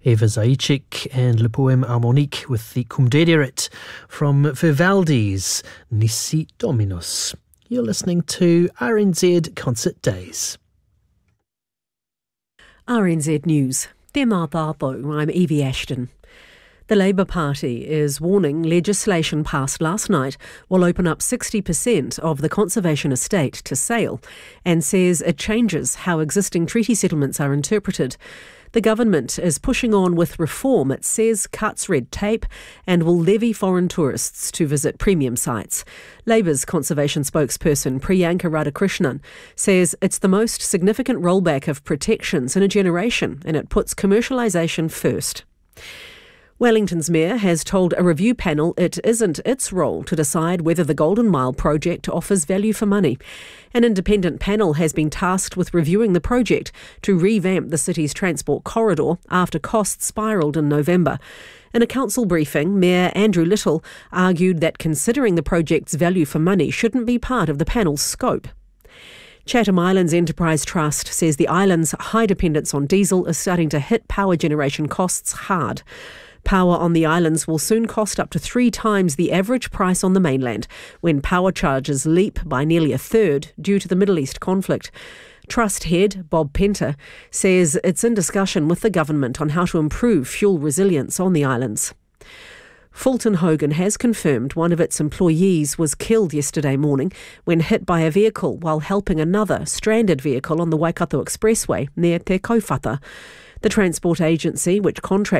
Eva Zajic and Le Poème Harmonique with the Cum Dederit from Vivaldi's Nisi Dominus. You're listening to RNZ Concert Days. RNZ News. Te mā tātou, I'm Evie Ashton. The Labour Party is warning legislation passed last night will open up 60% of the conservation estate to sale and says it changes how existing treaty settlements are interpreted. The government is pushing on with reform, it says, cuts red tape and will levy foreign tourists to visit premium sites. Labour's conservation spokesperson Priyanka Radhakrishnan says it's the most significant rollback of protections in a generation and it puts commercialisation first. Wellington's mayor has told a review panel it isn't its role to decide whether the Golden Mile project offers value for money. An independent panel has been tasked with reviewing the project to revamp the city's transport corridor after costs spiralled in November. In a council briefing, Mayor Andrew Little argued that considering the project's value for money shouldn't be part of the panel's scope. Chatham Islands Enterprise Trust says the island's high dependence on diesel is starting to hit power generation costs hard. Power on the islands will soon cost up to 3 times the average price on the mainland when power charges leap by nearly a third due to the Middle East conflict. Trust head Bob Penter says it's in discussion with the government on how to improve fuel resilience on the islands. Fulton Hogan has confirmed one of its employees was killed yesterday morning when hit by a vehicle while helping another stranded vehicle on the Waikato Expressway near Te Kaupapa. The transport agency, which contracts